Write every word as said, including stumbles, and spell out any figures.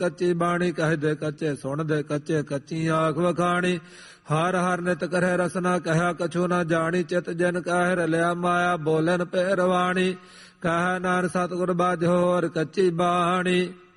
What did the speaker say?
ਕੱਚੀ ਬਾਣੀ ਕਹਿਦੇ ਕੱਚੇ ਸੁਣਦੇ ਕੱਚੇ ਕੱਚੀ ਆਖ ਵਖਾਣੀ। ਹਰ ਹਰ ਨਿਤ ਕਰਹਿ ਰਸਨਾ ਕਹਿਆ ਕਛੂ ਨਾ ਜਾਣੀ। ਚਿਤ ਜਨ ਕਹਿ ਰਲਿਆ ਮਾਇਆ ਬੋਲਨ ਪੇਰਵਾਣੀ। ਕਹਿ ਨਾਨਕ ਸਤਿਗੁਰ ਬਾਝੋ ਹੋਰ ਕੱਚੀ ਬਾਣੀ।